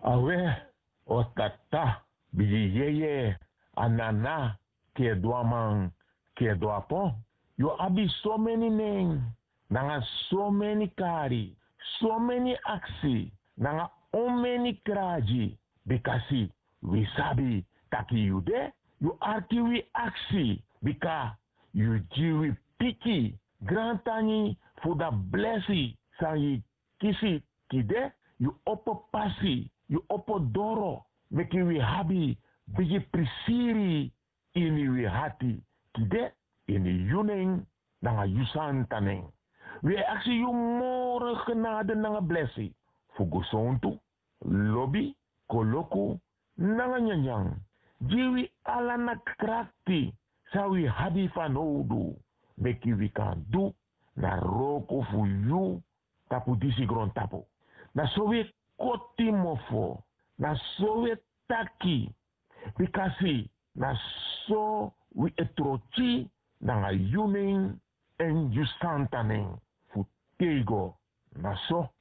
Awe, otata, biyeye, anana, ke doamang, ke doapon. You abi so many name, nanga so many kari, so many aksi, nanga o many kraji, bikasi, we sabi, taki you de, you arki we aksi, bika, you jiwi piki, grantani, for the blessing, sa yi kisi, kide, you opo pasi, you opo doro, make we happy, bigi prisiri, ini we hati, kide, ini yuning, nanga yusan taneng. We actually you more genade nanga blessing. Fugusontu, lobby, koloku, nanga nyanyang. Jiwi ala na krakti, sa we happy van odu. Make we kan do, na roko fu you, tapu disi gron tapu. Na so we koti mofo, na so we taki, bikasi, na so we etrochi, nanga yuning en justantaning, fu tego, na so